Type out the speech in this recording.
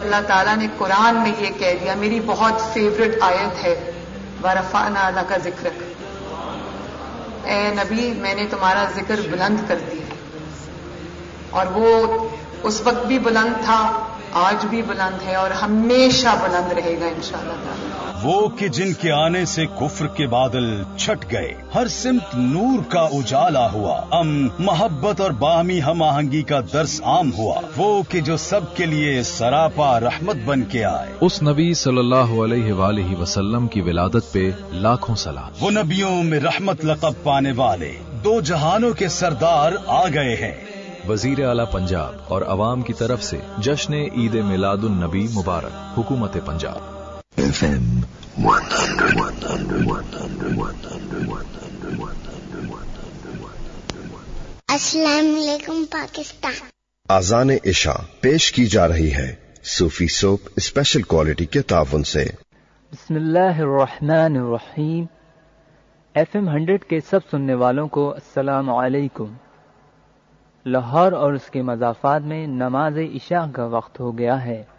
اللہ تعالیٰ نے قرآن میں یہ کہہ دیا، میری بہت فیوریٹ آیت ہے، وَرَفَعْنَا لَكَ ذِكْرَكَ، اے نبی میں نے تمہارا ذکر بلند کر دیا، اور وہ اس وقت بھی بلند تھا، آج بھی بلند ہے اور ہمیشہ بلند رہے گا انشاءاللہ تعالی۔ وہ کہ جن کے آنے سے کفر کے بادل چھٹ گئے، ہر سمت نور کا اجالا ہوا، محبت اور باہمی ہم آہنگی کا درس عام ہوا، وہ کہ جو سب کے لیے سراپا رحمت بن کے آئے، اس نبی صلی اللہ علیہ وآلہ وسلم کی ولادت پہ لاکھوں سلام۔ وہ نبیوں میں رحمت لقب پانے والے دو جہانوں کے سردار آ گئے ہیں۔ وزیر اعلیٰ پنجاب اور عوام کی طرف سے جشن عید میلاد النبی مبارک، حکومت پنجاب۔ FM 100 السلام علیکم پاکستان۔ اذان عشاء پیش کی جا رہی ہے صوفی سوپ اسپیشل کوالٹی کے تعاون سے۔ بسم اللہ الرحمن الرحیم۔ FM 100 کے سب سننے والوں کو السلام علیکم۔ لاہور اور اس کے مضافات میں نماز عشاء کا وقت ہو گیا ہے۔